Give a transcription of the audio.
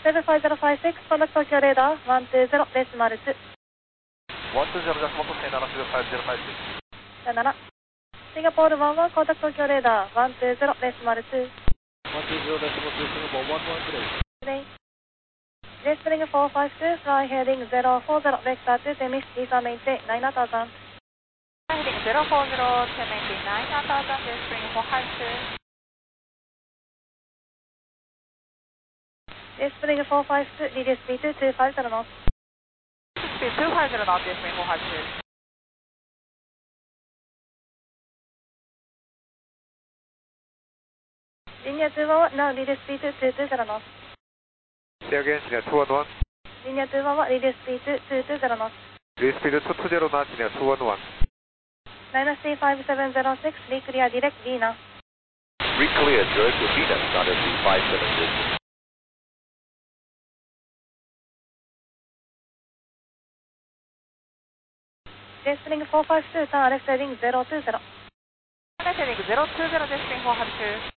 75056, contact Tokyo radar 120 decimal 2. 120 decimal 2, 7. Singapore 11, contact Tokyo radar 120 decimal 2. 120 decimal 2, Singapore 113. Today. Jetspring 452, fly heading 040, vector 2, Temis, visa maintain 9000. Heading 040 to maintain 9000, Jetspring 452. Jetspring 452, reduce speed to 250 knots. Speed 250 knots, Jetspring 452. Linear 211, now reduce speed to 220 knots. Say again, Linear 211. Linear 211, reduce speed to 220 knots. Release speed 220 knots, Linear 211. Minus 5706, reclear direct VNAV. Reclear direct to VNAV, started 576. Jetspring 452, turn left heading 020. Left heading 020, Jetspring 452.